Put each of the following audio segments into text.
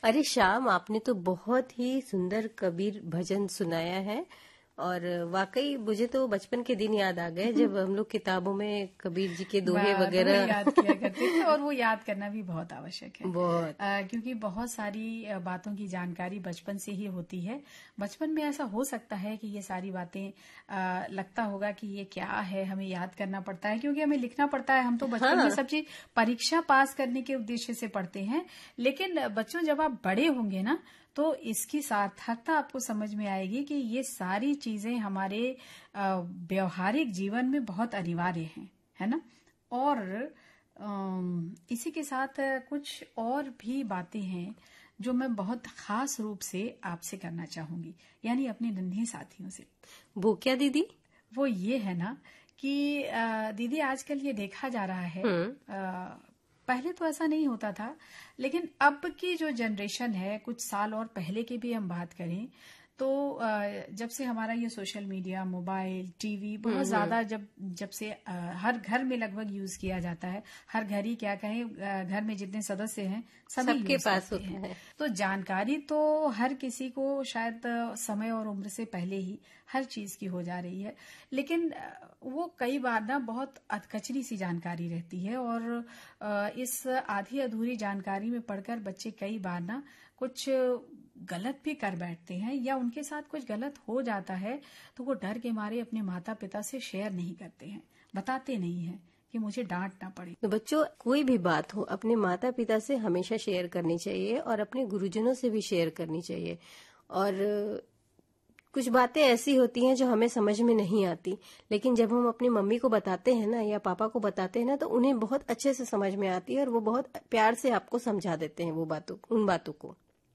अरे श्याम, आपने तो बहुत ही सुंदर कबीर भजन सुनाया है। और वाकई मुझे तो बचपन के दिन याद आ गए जब हम लोग किताबों में कबीर जी के दोहे वगैरह याद किया करते थे, और वो याद करना भी बहुत आवश्यक है। बहुत क्योंकि बहुत सारी बातों की जानकारी बचपन से ही होती है। बचपन में ऐसा हो सकता है कि ये सारी बातें लगता होगा कि ये क्या है, हमें याद करना पड़ता है क्योंकि हमें लिखना पड़ता है। हम तो बचपन में सब चीज परीक्षा पास करने के उद्देश्य से पढ़ते हैं, लेकिन बच्चों जब आप बड़े होंगे ना तो इसकी सार्थकता आपको समझ में आएगी कि ये सारी चीजें हमारे व्यवहारिक जीवन में बहुत अनिवार्य हैं, है ना। और इसी के साथ कुछ और भी बातें हैं जो मैं बहुत खास रूप से आपसे करना चाहूंगी, यानी अपने नन्हे साथियों से। वो क्या दीदी? वो ये है ना कि दीदी आजकल ये देखा जा रहा है, पहले तो ऐसा नहीं होता था, लेकिन अब की जो जनरेशन है, कुछ साल और पहले की भी हम बात करें तो जब से हमारा ये सोशल मीडिया, मोबाइल, टीवी बहुत ज्यादा जब से हर घर में लगभग यूज किया जाता है, हर घर ही क्या कहें, घर में जितने सदस्य हैं सभी सबके पास होता है। तो जानकारी तो हर किसी को शायद समय और उम्र से पहले ही हर चीज की हो जा रही है, लेकिन वो कई बार ना बहुत अधकचरी सी जानकारी रहती है। और इस आधी अधूरी जानकारी में पढ़कर बच्चे कई बार ना कुछ गलत भी कर बैठते हैं, या उनके साथ कुछ गलत हो जाता है तो वो डर के मारे अपने माता पिता से शेयर नहीं करते हैं, बताते नहीं हैं कि मुझे डांट ना पड़े। तो बच्चों, कोई भी बात हो अपने माता पिता से हमेशा शेयर करनी चाहिए और अपने गुरुजनों से भी शेयर करनी चाहिए। और कुछ बातें ऐसी होती हैं जो हमें समझ में नहीं आती, लेकिन जब हम अपनी मम्मी को बताते हैं ना या पापा को बताते हैं ना तो उन्हें बहुत अच्छे से समझ में आती है और वो बहुत प्यार से आपको समझा देते हैं उन बातों को।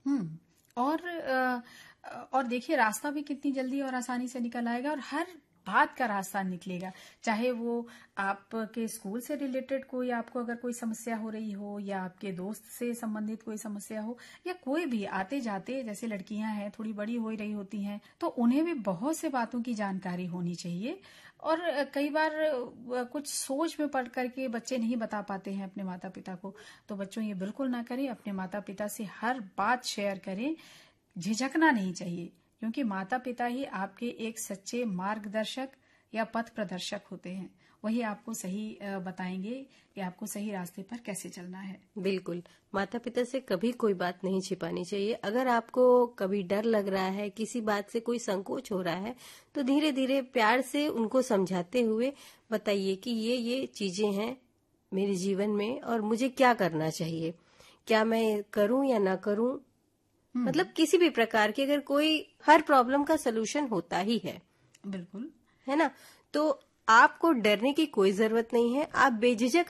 और देखिए रास्ता भी कितनी जल्दी और आसानी से निकल आएगा, और हर बात का रास्ता निकलेगा, चाहे वो आपके स्कूल से रिलेटेड कोई, आपको अगर कोई समस्या हो रही हो, या आपके दोस्त से संबंधित कोई समस्या हो, या कोई भी आते जाते, जैसे लड़कियां हैं थोड़ी बड़ी हो रही होती हैं तो उन्हें भी बहुत से बातों की जानकारी होनी चाहिए। और कई बार कुछ सोच में पढ़ करके बच्चे नहीं बता पाते हैं अपने माता पिता को, तो बच्चों ये बिल्कुल ना करें, अपने माता पिता से हर बात शेयर करें, झिझकना नहीं चाहिए, क्योंकि माता पिता ही आपके एक सच्चे मार्गदर्शक या पथ प्रदर्शक होते हैं। वही आपको सही बताएंगे कि आपको सही रास्ते पर कैसे चलना है। बिल्कुल, माता पिता से कभी कोई बात नहीं छिपानी चाहिए। अगर आपको कभी डर लग रहा है, किसी बात से कोई संकोच हो रहा है, तो धीरे धीरे प्यार से उनको समझाते हुए बताइए कि ये चीजें हैं मेरे जीवन में और मुझे क्या करना चाहिए, क्या मैं करूं या ना करूं। मतलब किसी भी प्रकार की अगर कोई, हर प्रॉब्लम का सलूशन होता ही है, बिल्कुल, है ना। तो आपको डरने की कोई जरूरत नहीं है, आप बेझिझक